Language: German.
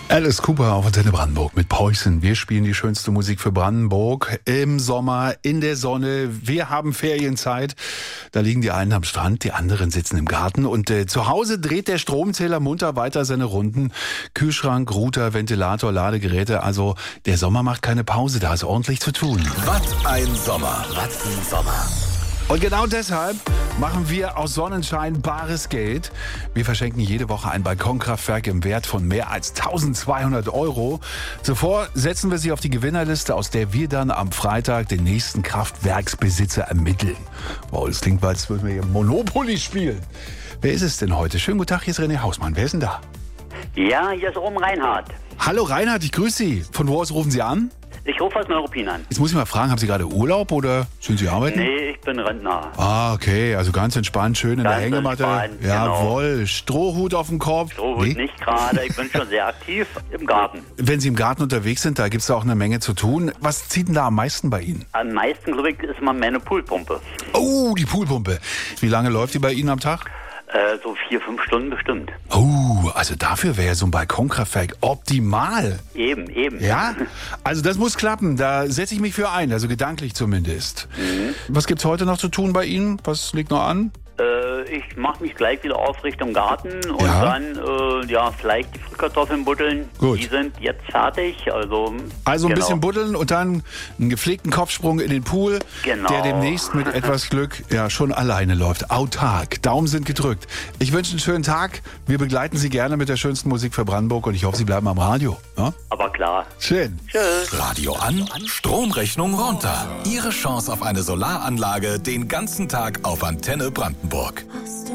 Alice Cooper auf Antenne Brandenburg mit Preußen. Wir spielen die schönste Musik für Brandenburg im Sommer, in der Sonne. Wir haben Ferienzeit. Da liegen die einen am Strand, die anderen sitzen im Garten. Und zu Hause dreht der Stromzähler munter weiter seine Runden. Kühlschrank, Router, Ventilator, Ladegeräte. Also der Sommer macht keine Pause, da ist ordentlich zu tun. Was ein Sommer. Was ein Sommer. Und genau deshalb machen wir aus Sonnenschein bares Geld. Wir verschenken jede Woche ein Balkonkraftwerk im Wert von mehr als 1200 €. Zuvor setzen wir sie auf die Gewinnerliste, aus der wir dann am Freitag den nächsten Kraftwerksbesitzer ermitteln. Wow, das klingt, als würden wir hier Monopoly spielen. Wer ist es denn heute? Schönen guten Tag, hier ist René Hausmann. Wer ist denn da? Ja, hier ist oben Reinhard. Hallo Reinhard, ich grüße Sie. Von wo aus rufen Sie an? Ich rufe aus Neuruppin an. Jetzt muss ich mal fragen, haben Sie gerade Urlaub oder sind Sie arbeiten? Nee, ich bin Rentner. Ah, okay, also ganz entspannt, schön in der Hängematte. Entspannt, Jawohl, genau. Strohhut auf dem Kopf. Strohhut nicht gerade, ich bin schon sehr aktiv im Garten. Wenn Sie im Garten unterwegs sind, da gibt es auch eine Menge zu tun. Was zieht denn da am meisten bei Ihnen? Am meisten, glaube ich, ist mal meine Poolpumpe. Oh, die Poolpumpe. Wie lange läuft die bei Ihnen am Tag? So 4-5 Stunden bestimmt. Oh, also dafür wäre so ein Balkonkraftwerk optimal. Eben. Ja, also das muss klappen. Da setze ich mich für ein, also gedanklich zumindest. Was gibt's heute noch zu tun bei Ihnen? Was liegt noch an? Ich mache mich gleich wieder auf Richtung Garten und Ja. dann vielleicht die Frühkartoffeln buddeln. Gut. Die sind jetzt fertig. Also Also ein genau. bisschen buddeln und dann einen gepflegten Kopfsprung in den Pool, Genau. der demnächst mit etwas Glück ja schon alleine läuft. Autark. Daumen sind gedrückt. Ich wünsche einen schönen Tag. Wir begleiten Sie gerne mit der schönsten Musik für Brandenburg und ich hoffe, Sie bleiben am Radio. Ja? Aber klar. Schön. Tschüss. Radio an, Stromrechnung runter. Ihre Chance auf eine Solaranlage den ganzen Tag auf Antenne Brandenburg.